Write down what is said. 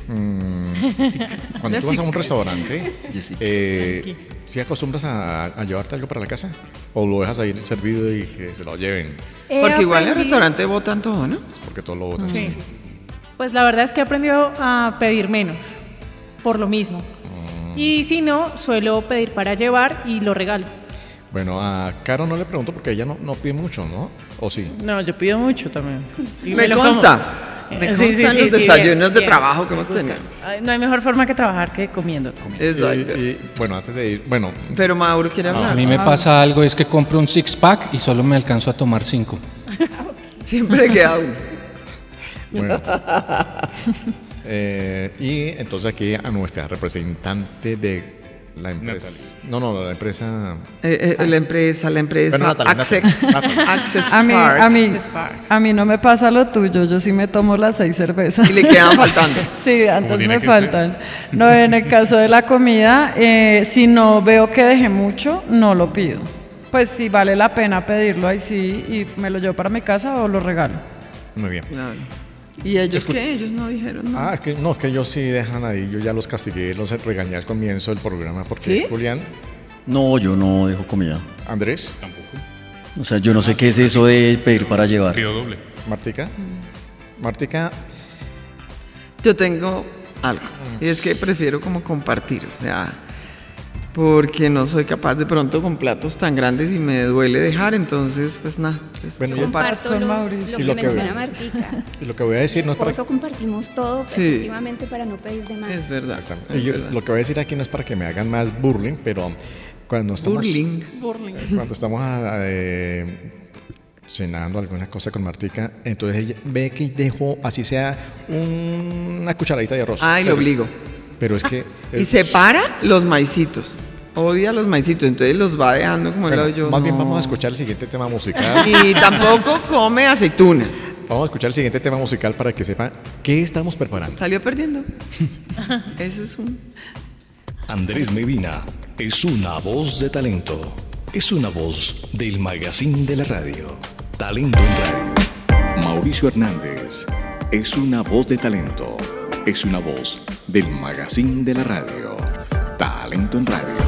Sí. Cuando tú vas a un restaurante, ¿sí acostumbras a llevarte algo para la casa? ¿O lo dejas ahí servido y que se lo lleven? Porque igual en el restaurante botan todo, ¿no? Porque todo lo botan. Sí. Pues la verdad es que he aprendido a pedir menos, por lo mismo. Y si no, suelo pedir para llevar y lo regalo. Bueno, a Caro no le pregunto porque ella no pide mucho, ¿no? ¿O sí? No, yo pido mucho también. Y Me lo consta. Me Sí, constan sí, los sí, desayunos de bien, trabajo que me hemos gusta. tenido. Ay, no hay mejor forma que trabajar que comiendo. Exacto. Bueno, antes de ir, bueno, Pero Mauro quiere hablar. A mí me pasa algo, es que compro un six-pack y solo me alcanzo a tomar 5. Siempre queda uno. bueno. Y entonces aquí a nuestra representante de la empresa. No, la empresa. La empresa. Bueno, Natalie. Access A mí no me pasa lo tuyo, yo sí me tomo las 6 cervezas. Y le quedan faltando. Sí, antes tiene me que faltan. No, en el caso de la comida, si no veo que dejé mucho, no lo pido. Pues si vale la pena pedirlo, ahí sí, y me lo llevo para mi casa o lo regalo. Muy bien. Claro. ¿Y ellos qué? Ellos no dijeron nada. Es que ellos sí dejan ahí. Yo ya los castigué, los regañé al comienzo del programa porque ¿Sí? Julián, No, yo no dejo comida. Andrés, O sea, yo no sé qué es eso de pedir para llevar. Pido doble. Martica, Yo tengo algo. Y es que prefiero como compartir. O sea, porque no soy capaz de pronto con platos tan grandes y me duele dejar. Entonces, pues nada. Pues Bueno, yo comparto Comparto con lo Mauricio. Y que lo que menciona veo. Martica. y lo que voy a decir no es Por para eso compartimos todo Sí. efectivamente para no pedir de más. es verdad. Y yo, lo que voy a decir aquí no es para que me hagan más burling, pero cuando estamos cuando estamos cenando alguna cosa con Martica, entonces ella ve que dejo así sea una cucharadita de arroz. Ay, lo obligo. Pero es que Y separa los maicitos. Odia los maicitos, entonces los va dejando como bueno, el yo. más bien no. vamos a escuchar el siguiente tema musical. Y tampoco come aceitunas. Vamos a escuchar el siguiente tema musical para que sepa qué estamos preparando. Salió perdiendo. Eso es un... Andrés Medina es una voz de talento. Es una voz del magazine de la radio. Talento en Radio. Mauricio Hernández es una voz de talento. Es una voz del magazine de la radio. Talento en Radio.